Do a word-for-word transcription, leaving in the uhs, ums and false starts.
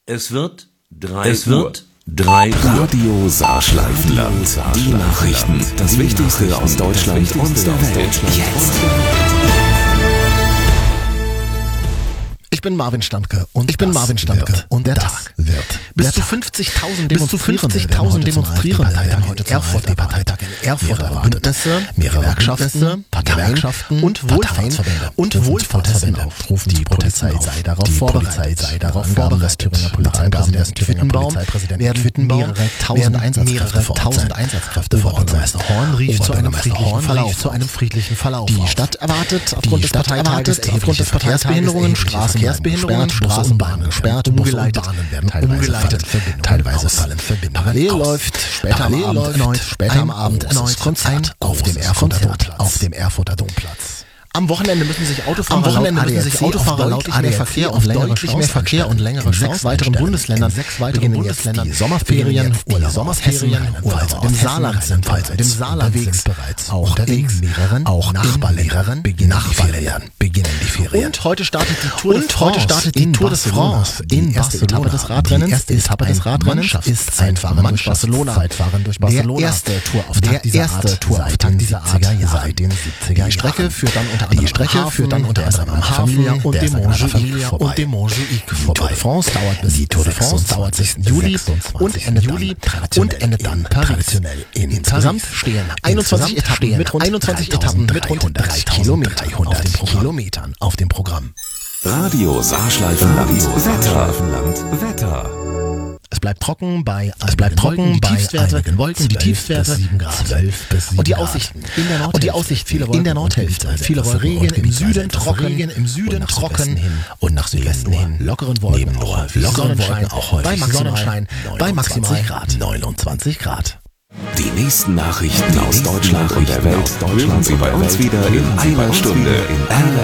Es wird drei Es wird drei Radio Saarschleifenland. Die Nachrichten. Das Wichtigste aus Deutschland und der Welt. Jetzt. Ich bin Marvin Stammke und ich bin Marvin Stammke und der Tag wird bis zu fünfzigtausend Demonstrierende Demonstrierende werden heute zum Erfurter Parteitag in Erfurt erwartet. Bündnisse, mehrere Gewerkschaften, Parteien und Wohlfahrtsverbände und Wohlfahrtsverbände rufen die Polizei sei darauf vorbereitet, sei darauf vorbereitet. Thüringer Polizeipräsident Quittenbaum werden mehrere tausend Einsatzkräfte vor Ort sein. Horn rief zu einem friedlichen Verlauf, zu einem friedlichen Verlauf. Die Stadt erwartet aufgrund des Parteitages aufgrund des Verkehrsbehinderungen Straßen Behinderungen, Straßenbahnen gesperrt, umgeleitet, werden umgeleitet, teilweise fallen Verbindungen. Parallel läuft später am Abend erneut, später am Abend erneut Konzert auf dem Erfurter Domplatz. Auf dem Erfurter Domplatz. Am Wochenende müssen sich Autofahrer, Am Wochenende müssen sich Autofahrer laut A D A C auf deutlich mehr Verkehr und längere Staus. In sechs weiteren Bundesländern sechs weiteren Bundesländern die Sommerferien oder Sommerferien Urlaub im Saarland sind im Saarland unterwegs bereits auch unterwegs mehreren auch Nachbarlehrern beginnen beginnen die Ferien. Und heute startet die Tour und heute startet die Tour de France in Barcelona. Die erste Etappe des Radrennens. Die erste Etappe des Radrennens ist Zeitfahren durch Barcelona. Zeitfahren durch Barcelona. Der erste Tourauftakt dieser Art seit den siebziger Jahren. Die Strecke führt dann unter Die Strecke führt dann unter anderem am Hafen und dem Montjuic und dem Montjuic vorbei. Die Tour de France dauert bis die Tour de France dauert bis Juli und Ende Juli und endet dann traditionell in Insgesamt stehen einundzwanzig Etappen mit rund einundzwanzig Etappen mit rund drei Kilometern auf dem Programm. Radio Saarschleifenland. Wetter. Wetter. Es bleibt trocken bei es bleibt trocken bei einigen Wolken, die Tiefstwerte sieben Grad, zwölf bis sieben und die Aussichten in der Nordhälfte, und die Aussichten viele Wolken in der Nordhälfte, viele Wolken, Regen im Süden trocken, im Süden trocken und nach Südwesten hin lockeren Wolken, nur lockeren Wolken auch heute bei Sonnenschein, bei maximal neunundzwanzig Grad. Die nächsten Nachrichten aus Deutschland und der Welt hören Sie bei uns wieder in einer Stunde in R